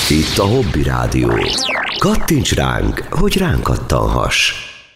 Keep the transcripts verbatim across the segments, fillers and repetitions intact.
Itt a Hobby Rádió. Kattints ránk, hogy ránk kattanhass.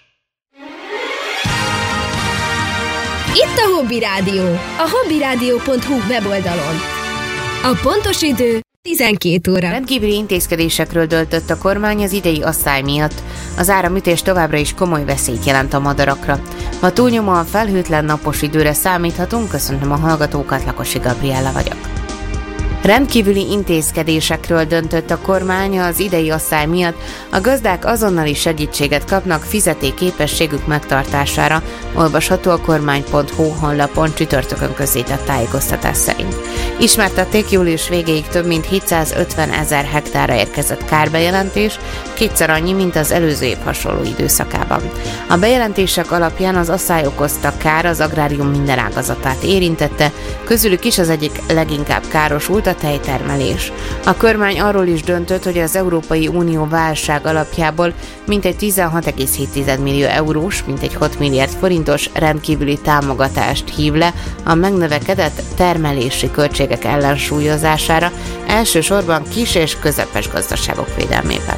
Itt a Hobby Rádió, a hobbyradio pont hu weboldalon. A pontos idő tizenkét óra. Rendkívüli intézkedésekről döntött a kormány az idei asszály miatt. Az áramütés továbbra is komoly veszélyt jelent a madarakra. Ma túlnyomóan felhőtlen napos időre számíthatunk, köszönöm a hallgatókat, Lakosi Gabriella vagyok. Rendkívüli intézkedésekről döntött a kormány az idei asszály miatt. A gazdák azonnali segítséget kapnak fizetékképességük megtartására, olvasható a kormány pont hu honlapon csütörtökön közzétett tájékoztatás szerint. Ismertették, július végéig több mint hétszázötven ezer hektárra érkezett kárbejelentés, kétszer annyi, mint az előző év hasonló időszakában. A bejelentések alapján az asszály okozta kár az agrárium minden ágazatát érintette, közülük is az egyik leginkább károsult a tejtermelés. A kormány arról is döntött, hogy az Európai Unió válság alapjából mintegy tizenhat egész hét millió eurós, mintegy hat milliárd forintos rendkívüli támogatást hív le a megnövekedett termelési költségek ellensúlyozására, elsősorban kis és közepes gazdaságok védelmében.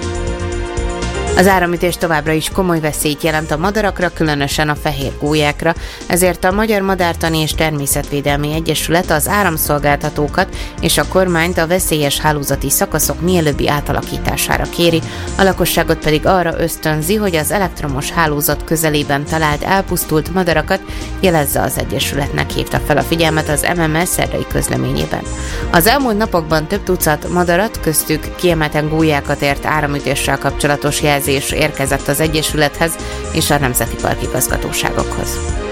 Az áramütés továbbra is komoly veszélyt jelent a madarakra, különösen a fehér gólyákra, ezért a Magyar Madártani és Természetvédelmi Egyesület az áramszolgáltatókat és a kormányt a veszélyes hálózati szakaszok mielőbbi átalakítására kéri, a lakosságot pedig arra ösztönzi, hogy az elektromos hálózat közelében talált elpusztult madarakat jelezze az Egyesületnek, hívta fel a figyelmet az em em es szerdai közleményében. Az elmúlt napokban több tucat madarat, köztük kiemelten gólyákat ért áramütéssel kapcsolatos jelzés és érkezett az Egyesülethez és a Nemzeti Park igazgatóságokhoz.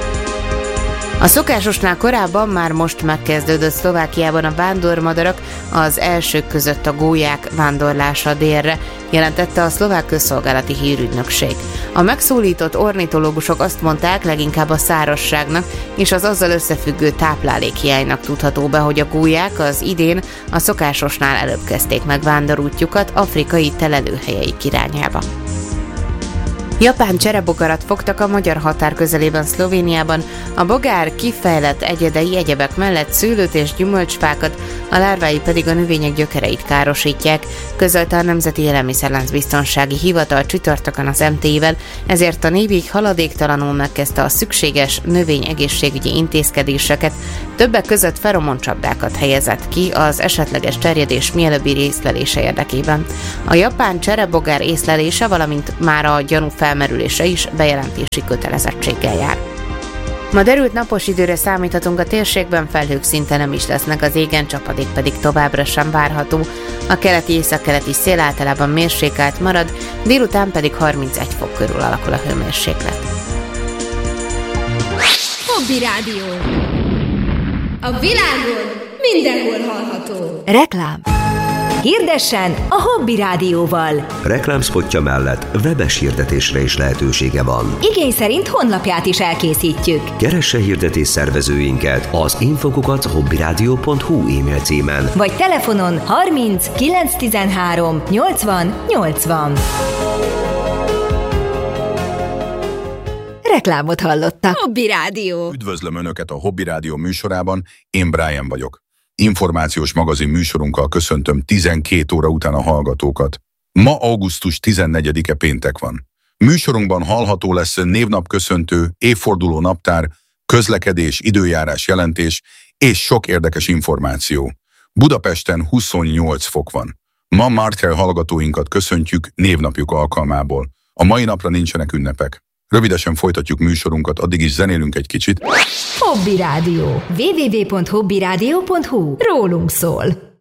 A szokásosnál korábban már most megkezdődött Szlovákiában a vándormadarak, az elsők között a gólyák vándorlása délre, jelentette a szlovák közszolgálati hírügynökség. A megszólított ornitológusok azt mondták, leginkább a szárazságnak és az azzal összefüggő táplálékhiánynak tudható be, hogy a gólyák az idén a szokásosnál előbb kezdték meg vándorútjukat afrikai telelőhelyeik irányába. Japán cserebogarat fogtak a magyar határ közelében Szlovéniában, a bogár kifejlett egyedei egyebek mellett szőlőt és gyümölcsfákat, a lárvái pedig a növények gyökereit károsítják, közölte a Nemzeti Élelmiszerláncbiztonsági Hivatal csütörtökön az em té i-vel, ezért a névig haladéktalanul megkezdte a szükséges növényegészségügyi intézkedéseket, többek között feromoncsapdákat helyezett ki az esetleges terjedés mielőbbi észlelése érdekében. A japán cserebogár észlelése, valamint már a gyanú felmerülése is bejelentési kötelezettséggel jár. Ma derült napos időre számíthatunk a térségben, felhők szinte nem is lesznek az égen, csapadék pedig továbbra sem várható. A keleti északkeleti szél általában mérsékelt marad, délután pedig harmincegy fok körül alakul a hőmérséklet. Hobby Rádió. A világon mindenhol hallható. Reklám. Hirdessen a Hobby Rádióval. Reklámszpotja mellett webes hirdetésre is lehetősége van. Igény szerint honlapját is elkészítjük. Keresse hirdetés szervezőinket az infokukat hobbyradio pont hu e-mail címen. Vagy telefonon harminc kilenc tizenhárom nyolcvan nyolcvan. Reklámot hallotta. Hobby Rádió. Üdvözlöm Önöket a Hobby Rádió műsorában, én Brian vagyok. Információs magazin műsorunkkal köszöntöm tizenkét óra után a hallgatókat. Ma augusztus tizennegyedike péntek van. Műsorunkban hallható lesz névnapköszöntő, évforduló naptár, közlekedés, időjárás jelentés és sok érdekes információ. Budapesten huszonnyolc fok van. Ma Martel hallgatóinkat köszöntjük névnapjuk alkalmából. A mai napra nincsenek ünnepek. Rövidesen folytatjuk műsorunkat, addig is zenélünk egy kicsit. Hobby Rádió. double-u double-u double-u pont hobbyradio pont hu. Rólunk szól.